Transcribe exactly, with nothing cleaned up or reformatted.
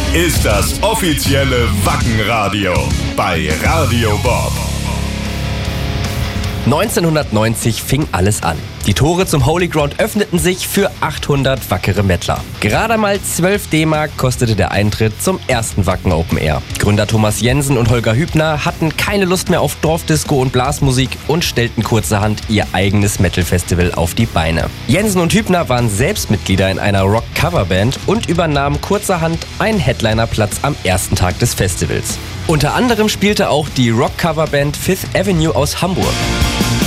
ist das offizielle Wackenradio bei Radio Bob. neunzehnhundertneunzig fing alles an. Die Tore zum Holy Ground öffneten sich für achthundert wackere Mettler. Gerade mal zwölf D-Mark kostete der Eintritt zum ersten Wacken Open Air. Gründer Thomas Jensen und Holger Hübner hatten keine Lust mehr auf Dorfdisco und Blasmusik und stellten kurzerhand ihr eigenes Metal-Festival auf die Beine. Jensen und Hübner waren selbst Mitglieder in einer Rock-Coverband und übernahmen kurzerhand einen Headlinerplatz am ersten Tag des Festivals. Unter anderem spielte auch die Rock-Coverband Fifth Avenue aus Hamburg.